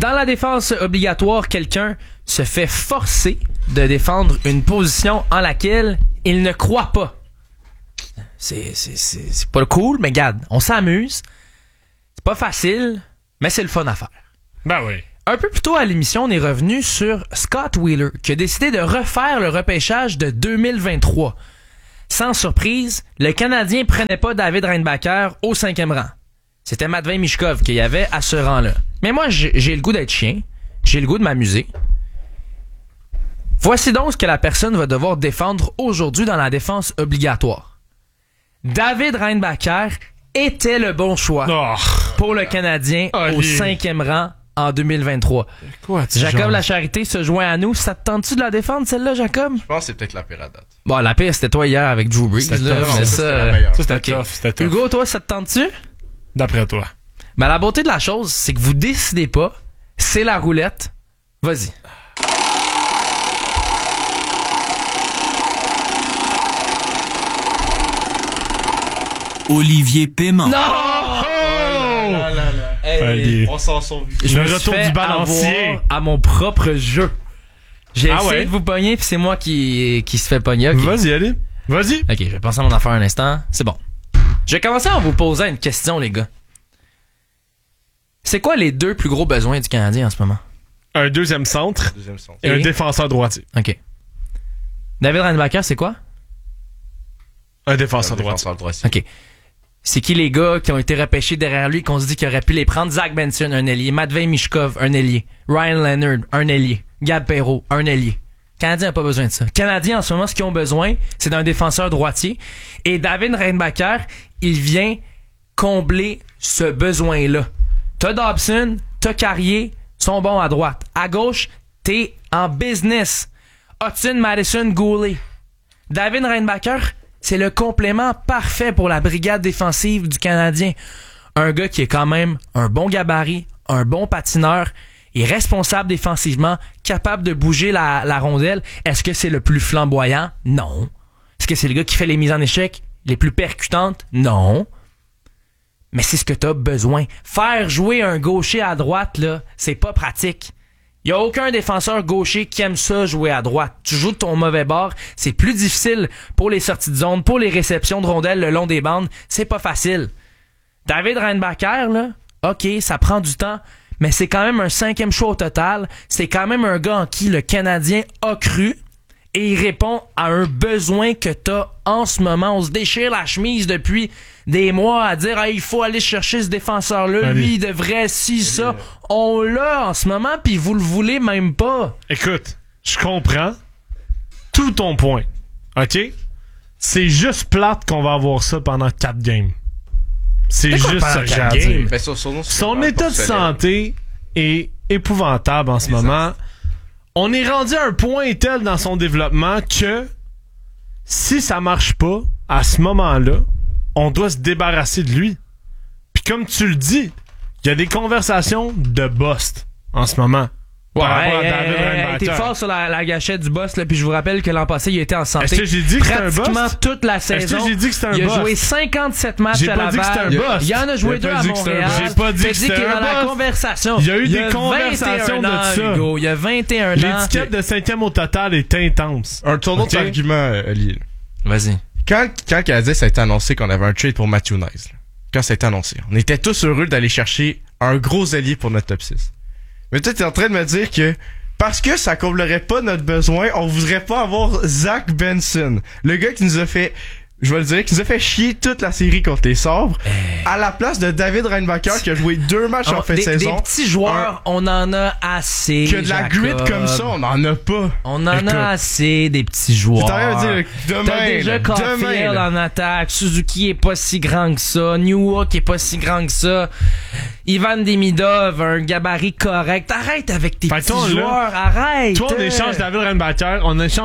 Dans la défense obligatoire, quelqu'un se fait forcer de défendre une position en laquelle il ne croit pas. C'est pas cool, mais regarde, on s'amuse. C'est pas facile, mais c'est le fun à faire. Ben oui. Un peu plus tôt à l'émission, on est revenu sur Scott Wheeler, qui a décidé de refaire le repêchage de 2023. Sans surprise, le Canadien prenait pas David Reinbacher au 5e rang. C'était Matvei Michkov qu'il y avait à ce rang-là. Mais moi, j'ai le goût d'être chien. J'ai le goût de m'amuser. Voici donc ce que la personne va devoir défendre aujourd'hui dans la défense obligatoire. David Reinbacher était le bon choix pour le Canadien au 5e rang en 2023. Quoi, Jacob Lacharité se joint à nous. Ça te tente-tu de la défendre, celle-là, Jacob? Je pense que c'est peut-être la pire à date. Bon, la pire, c'était toi hier avec Drew Brees. C'était Là, tough. mais C'était la meilleure. Ça, c'était Ok. tough, c'était tough. Hugo, toi, ça te tente-tu? D'après toi. Ben, la beauté de la chose, c'est que vous décidez pas. C'est la roulette. Vas-y. Olivier Paiement. Allez. On s'en sort vite. Je Le me suis retour fait du balancier. avoir à mon propre jeu. J'ai Ah essayé ouais? de vous pogner, puis c'est moi qui se fait pogner. Okay. Vas-y, allez. Vas-y. OK, je vais penser à mon affaire un instant. C'est bon. Je vais commencer en vous posant une question, les gars. C'est quoi les deux plus gros besoins du Canadien en ce moment? Un deuxième centre Deuxième sens. et un Et? défenseur droitier. OK. David Reinbacher, c'est quoi? Un défenseur droitier. Défenseur droitier. OK. C'est qui les gars qui ont été repêchés derrière lui qu'on se dit qu'il aurait pu les prendre? Zach Benson, un ailier. Matvei Michkov, un ailier. Ryan Leonard, un ailier. Gab Perreault, un ailier. Le Canadien n'a pas besoin de ça. Le Canadien, en ce moment, ce qu'ils ont besoin, c'est d'un défenseur droitier. Et David Reinbacher, il vient combler ce besoin-là. T'as Dobson, t'as Carrier, sont bons à droite. À gauche, t'es en business. Hudson, Madison, Goulet. David Reinbacher, c'est le complément parfait pour la brigade défensive du Canadien. Un gars qui est quand même un bon gabarit, un bon patineur, est responsable défensivement, capable de bouger la rondelle. Est-ce que c'est le plus flamboyant? Non. Est-ce que c'est le gars qui fait les mises en échec les plus percutantes? Non. Mais c'est ce que t'as besoin. Faire jouer un gaucher à droite, là, c'est pas pratique. Il y a aucun défenseur gaucher qui aime ça jouer à droite. Tu joues de ton mauvais bord, c'est plus difficile pour les sorties de zone, pour les réceptions de rondelles le long des bandes, c'est pas facile. David Reinbacher, là, OK, ça prend du temps, mais c'est quand même un 5e choix au total. C'est quand même un gars en qui le Canadien a cru et il répond à un besoin que t'as en ce moment. On se déchire la chemise depuis des mois à dire il faut aller chercher ce défenseur-là. Allez. Lui, il devrait ça. On l'a en ce moment, puis vous le voulez même pas. Écoute, je comprends tout ton point. OK? C'est juste plate qu'on va avoir ça pendant 4 games. C'est quoi juste pendant ça que j'ai quatre à dire. games? Mais sur nous, c'est Son pas état de solide. santé est épouvantable en ce moment. On est rendu à un point tel dans son développement que si ça marche pas, à ce moment-là, on doit se débarrasser de lui. Puis comme tu le dis, il y a des conversations de bust en ce moment. Par rapport à David Reinbacher. T'es fort sur la gâchette du boss, là, puis je vous rappelle que l'an passé, il était en santé. Est-ce que j'ai dit que c'était un pratiquement bust? toute la Est-ce que saison. j'ai dit que c'était un il a bust? joué 57 matchs J'ai à pas dit que c'était Laval. un bust. Il en a joué J'ai 2 pas à dit que c'était un Montréal. bust. J'ai pas dit T'as que c'était qu'il est un dans la bust. conversation. Il y a eu des 21 conversations de ans, ça. Hugo. Il y a 21 ans. L'étiquette de 5e au total est intense. Un tournoi Ok. d'argument, Lille. Vas-y. Quand le Canadien, ça a été annoncé qu'on avait un trade pour Matthew Nice, là, quand ça a été annoncé, on était tous heureux d'aller chercher un gros allié pour notre top 6. Mais toi, t'es en train de me dire que parce que ça comblerait pas notre besoin, on voudrait pas avoir Zach Benson, le gars qui nous a fait, je vais le dire, qui nous a fait chier toute la série contre les Sabres, à la place de David Reinbacher qui a joué 2 matchs en fin de saison. Des petits joueurs, on en a assez. Que de la Jacob. grit comme ça, on en a pas. On en Écoute. a assez des petits joueurs. T'es en train de dire, T'as demain, déjà là, Caulfield demain, là. en attaque, Suzuki est pas si grand que ça, Newhook est pas si grand que ça, Ivan Demidov, un gabarit correct. Arrête avec tes Fait petits toi, là, joueurs, arrête! Toi, on échange David Reinbacher,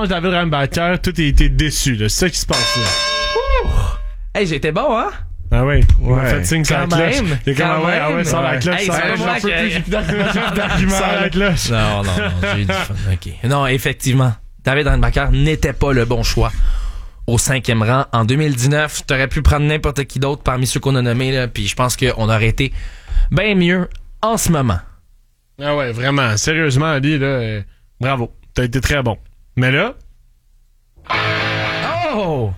tout a été déçu, là. C'est ça qui se passe, là. Hey, j'étais bon, hein? Ah oui, on a Ouais. fait signe sur la Quand cloche. même, Il est comme, quand ah ouais, même. sans la cloche, Hey, sans c'est la pas moi cloche. qui- Sans la cloche. Non, j'ai eu du fun. OK. Non, effectivement, David Reinbacher n'était pas le bon choix. Au 5e rang, en 2019, t'aurais pu prendre n'importe qui d'autre parmi ceux qu'on a nommés, là, puis je pense qu'on aurait été bien mieux en ce moment. Ah ouais, vraiment. Sérieusement, Ali, là, bravo. T'as été très bon. Mais là... Oh!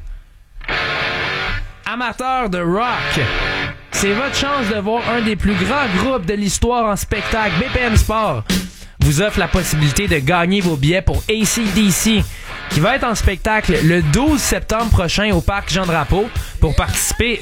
Amateurs de rock, c'est votre chance de voir un des plus grands groupes de l'histoire en spectacle. BPM Sport vous offre la possibilité de gagner vos billets pour AC/DC, qui va être en spectacle le 12 septembre prochain au Parc Jean-Drapeau. Pour participer,